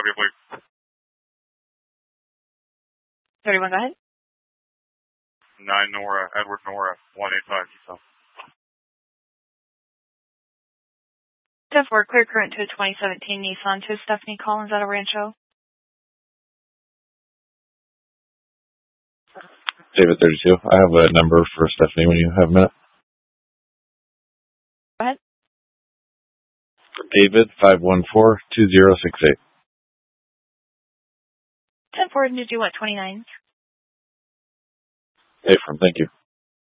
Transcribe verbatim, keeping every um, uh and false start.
W, please. thirty-one, go ahead. nine Nora, Edward Nora, one eight five, Keystone. ten four, clear current to a twenty seventeen Nissan to Stephanie Collins out of Rancho. David thirty-two. I have a number for Stephanie when you have a minute. Go ahead. David five one four two zero six eight. ten four, did you want twenty-nine? Hey, from, thank you.